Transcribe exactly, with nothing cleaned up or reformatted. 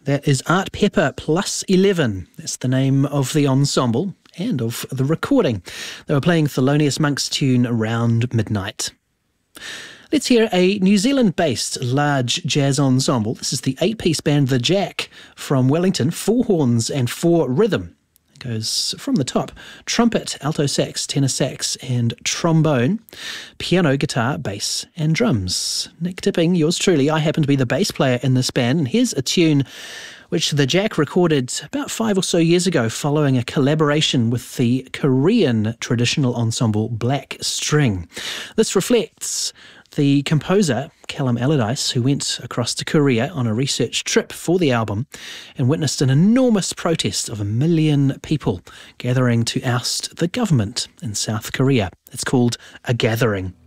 That is Art Pepper Plus eleven. That's the name of the ensemble and of the recording. They were playing Thelonious Monk's tune around midnight. Let's hear a New Zealand-based large jazz ensemble. This is the eight-piece band The Jack from Wellington, four horns and four rhythm. It goes from the top: trumpet, alto sax, tenor sax and trombone, piano, guitar, bass and drums. Nick Tipping, yours truly. I happen to be the bass player in this band, and here's a tune which The Jack recorded about five or so years ago following a collaboration with the Korean traditional ensemble Black String. This reflects the composer, Callum Allardyce, who went across to Korea on a research trip for the album and witnessed an enormous protest of a million people gathering to oust the government in South Korea. It's called A Gathering.